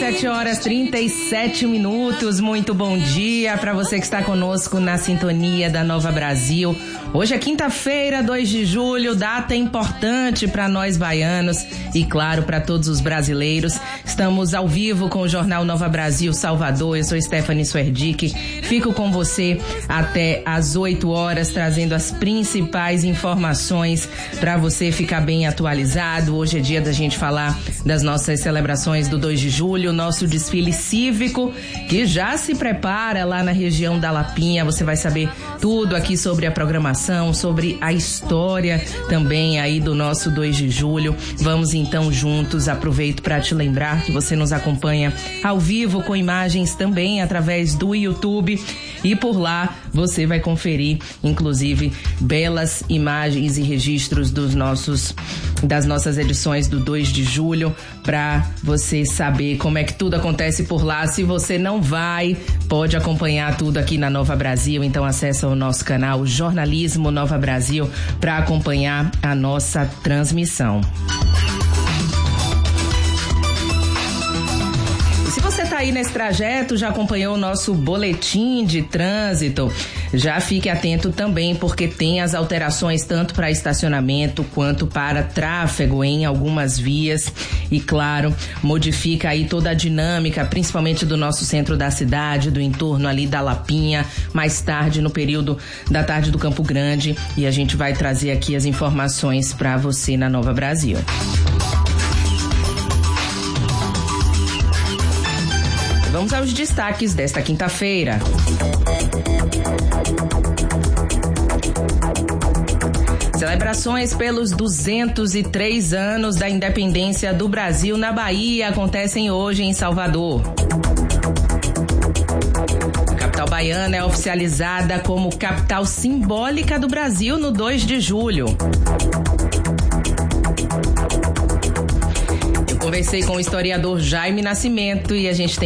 7h37. Muito bom dia para você que está conosco na sintonia da Nova Brasil. Hoje é quinta-feira, 2 de julho, data importante para nós baianos e, claro, para todos os brasileiros. Estamos ao vivo com o Jornal Nova Brasil Salvador. Eu sou Stephanie Suerdick. Fico com você até às 8 horas, trazendo as principais informações para você ficar bem atualizado. Hoje é dia da gente falar das nossas celebrações do 2 de julho, nosso desfile cívico, que já se prepara lá na região da Lapinha. Você vai saber tudo aqui sobre a programação, sobre a história também aí do nosso 2 de julho. Vamos então juntos. Aproveito para te lembrar que você nos acompanha ao vivo com imagens também através do YouTube, e por lá você vai conferir inclusive belas imagens e registros das nossas edições do 2 de julho, para você saber como é que tudo acontece por lá. Se você não vai, pode acompanhar tudo aqui na Nova Brasil, então acessa o nosso canal Jornalismo Nova Brasil para acompanhar a nossa transmissão. Se você está aí nesse trajeto, já acompanhou o nosso boletim de trânsito, já fique atento também, porque tem as alterações tanto para estacionamento quanto para tráfego em algumas vias e, claro, modifica aí toda a dinâmica, principalmente do nosso centro da cidade, do entorno ali da Lapinha, mais tarde no período da tarde do Campo Grande, e a gente vai trazer aqui as informações para você na Nova Brasil. Vamos aos destaques desta quinta-feira. Celebrações pelos 203 anos da independência do Brasil na Bahia acontecem hoje em Salvador. A capital baiana é oficializada como capital simbólica do Brasil no 2 de julho. Conversei com o historiador Jaime Nascimento e a gente tem